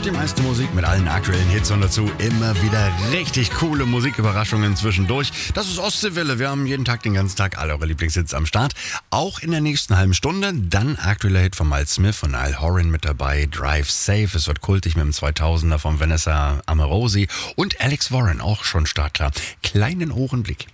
Die meiste Musik mit allen aktuellen Hits und dazu immer wieder richtig coole Musiküberraschungen zwischendurch. Das ist Ostseewelle. Wir haben jeden Tag, den ganzen Tag alle eure Lieblingshits am Start. Auch in der nächsten halben Stunde. Dann aktueller Hit von Miles Smith und Niall Horan mit dabei. Drive Safe. Es wird kultig mit dem 2000er von Vanessa Amorosi. Und Alex Warren, auch schon startklar. Kleinen Ohrenblick.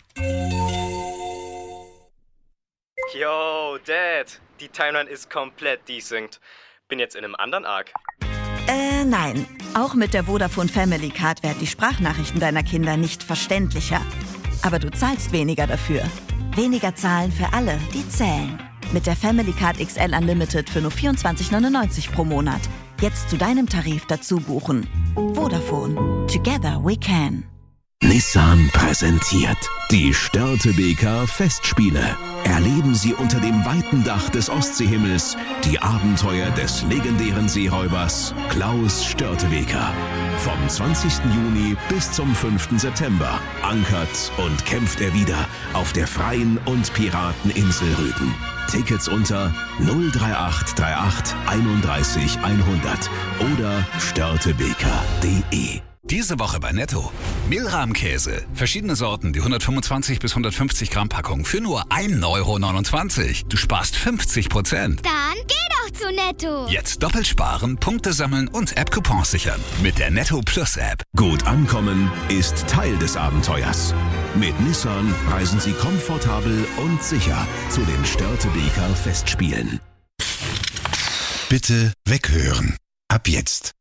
Yo, Dad. Die Timeline ist komplett desynced. Bin jetzt in einem anderen Arc. Nein. Auch mit der Vodafone Family Card werden die Sprachnachrichten deiner Kinder nicht verständlicher. Aber du zahlst weniger dafür. Weniger zahlen für alle, die zählen. Mit der Family Card XL Unlimited für nur 24,99 pro Monat. Jetzt zu deinem Tarif dazu buchen. Vodafone. Together we can. Nissan präsentiert die Störtebeker Festspiele. Erleben Sie unter dem weiten Dach des Ostseehimmels die Abenteuer des legendären Seeräubers Klaus Störtebeker. Vom 20. Juni bis zum 5. September ankert und kämpft er wieder auf der freien und Pirateninsel Rügen. Tickets unter 03838 31 100 oder störtebeker.de. Diese Woche bei Netto. Mehlrahmkäse. Verschiedene Sorten, die 125 bis 150 Gramm Packung für nur 1,29 €. Du sparst 50%. Dann geh doch zu Netto. Jetzt doppelt sparen, Punkte sammeln und App-Coupons sichern. Mit der Netto Plus App. Gut ankommen ist Teil des Abenteuers. Mit Nissan reisen Sie komfortabel und sicher zu den Störtebeker Festspielen. Bitte weghören. Ab jetzt.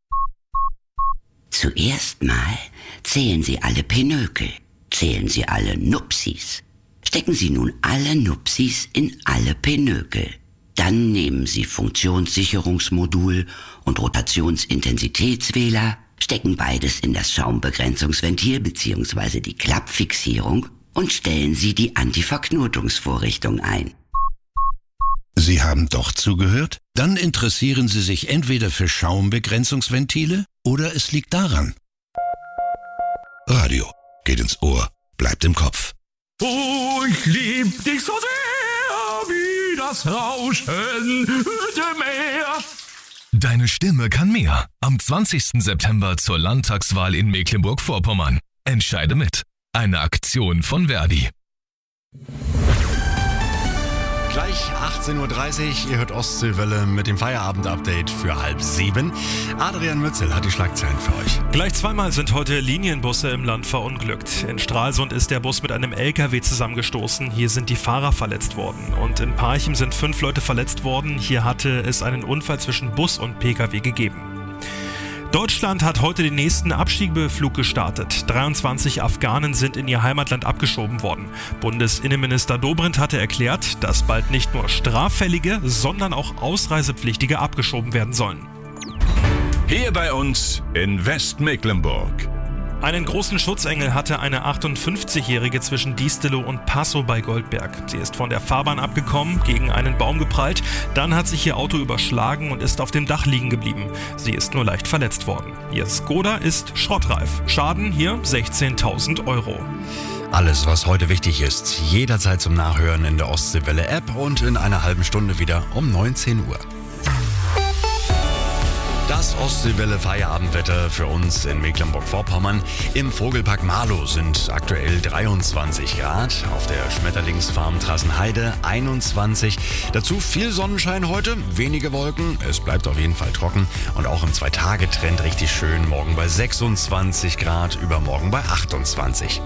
Zuerst mal zählen Sie alle Pinökel, zählen Sie alle Nupsis. Stecken Sie nun alle Nupsis in alle Pinökel. Dann nehmen Sie Funktionssicherungsmodul und Rotationsintensitätswähler, stecken beides in das Schaumbegrenzungsventil bzw. die Klappfixierung und stellen Sie die Antiverknotungsvorrichtung ein. Sie haben doch zugehört? Dann interessieren Sie sich entweder für Schaumbegrenzungsventile oder es liegt daran. Radio geht ins Ohr, bleibt im Kopf. Oh, ich lieb dich so sehr wie das Rauschen dem Meer. Deine Stimme kann mehr. Am 20. September zur Landtagswahl in Mecklenburg-Vorpommern. Entscheide mit. Eine Aktion von Verdi. Gleich 18.30 Uhr, ihr hört Ostseewelle mit dem Feierabend-Update für 6:30. Adrian Mützel hat die Schlagzeilen für euch. Gleich zweimal sind heute Linienbusse im Land verunglückt. In Stralsund ist der Bus mit einem LKW zusammengestoßen. Hier sind die Fahrer verletzt worden. Und in Parchim sind 5 Leute verletzt worden. Hier hatte es einen Unfall zwischen Bus und PKW gegeben. Deutschland hat heute den nächsten Abschiebeflug gestartet. 23 Afghanen sind in ihr Heimatland abgeschoben worden. Bundesinnenminister Dobrindt hatte erklärt, dass bald nicht nur Straffällige, sondern auch Ausreisepflichtige abgeschoben werden sollen. Hier bei uns in Westmecklenburg. Einen großen Schutzengel hatte eine 58-Jährige zwischen Diestelow und Passow bei Goldberg. Sie ist von der Fahrbahn abgekommen, gegen einen Baum geprallt, dann hat sich ihr Auto überschlagen und ist auf dem Dach liegen geblieben. Sie ist nur leicht verletzt worden. Ihr Skoda ist schrottreif. Schaden hier 16.000 €. Alles, was heute wichtig ist, jederzeit zum Nachhören in der Ostseewelle-App und in einer halben Stunde wieder um 19 Uhr. Das Ostseewelle Feierabendwetter für uns in Mecklenburg-Vorpommern. Im Vogelpark Marlow sind aktuell 23 Grad, auf der Schmetterlingsfarm Trassenheide 21. Dazu viel Sonnenschein heute, wenige Wolken, es bleibt auf jeden Fall trocken und auch im 2-Tage-Trend richtig schön. Morgen bei 26 Grad, übermorgen bei 28.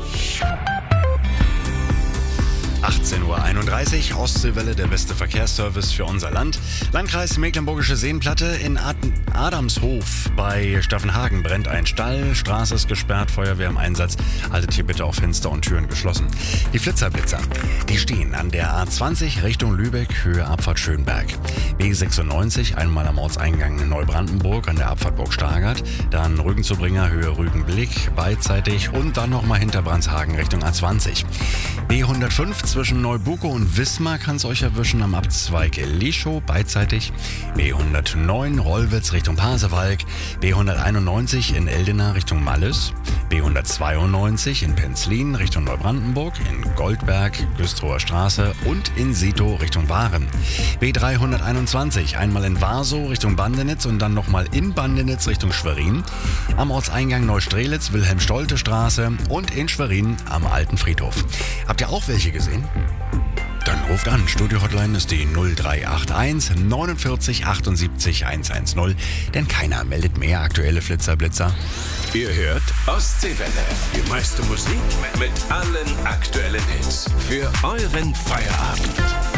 18.31 Uhr, Ostseewelle, der beste Verkehrsservice für unser Land. Landkreis Mecklenburgische Seenplatte in Adamshof bei Staffenhagen brennt ein Stall, Straße ist gesperrt, Feuerwehr im Einsatz. Haltet hier bitte auch Fenster und Türen geschlossen. Die Flitzer, die stehen an der A20 Richtung Lübeck, Höhe Abfahrt Schönberg. B96, einmal am Ortseingang Neubrandenburg an der Abfahrt Burg Stargard, dann Rügenzubringer, Höhe Rügenblick, beidseitig und dann nochmal hinter Brandshagen Richtung A20. B115 zwischen Neubuko und Wismar kann es euch erwischen am Abzweig Lischow beidseitig. B109 Rollwitz Richtung Pasewalk. B191 in Eldena Richtung Malles. B192 in Penzlin Richtung Neubrandenburg. In Goldberg, Güstrower Straße und in Sito Richtung Waren. B321 einmal in Warsow Richtung Bandenitz und dann nochmal in Bandenitz Richtung Schwerin. Am Ortseingang Neustrelitz Wilhelm-Stolte-Straße und in Schwerin am Alten Friedhof. Habt ihr auch welche gesehen? Dann ruft an. Studio-Hotline ist die 0381 49 78 110, denn keiner meldet mehr aktuelle Flitzer-Blitzer. Ihr hört Ostseewelle. Die meiste Musik mit allen aktuellen Hits. Für euren Feierabend.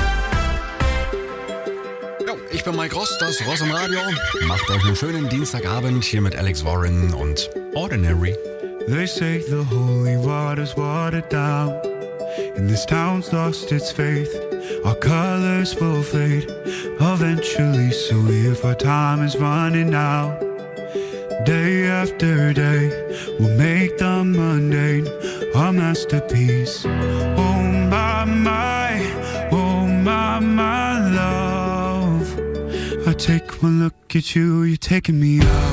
Jo, ich bin Mike Ross, das Ross im Radio. Macht euch einen schönen Dienstagabend hier mit Alex Warren und Ordinary. They say the holy water's watered down, and this town's lost its faith. Our colors will fade eventually, so if our time is running out, day after day, we'll make the mundane our masterpiece. Oh my, oh my love. I take one look at you, you're taking me out.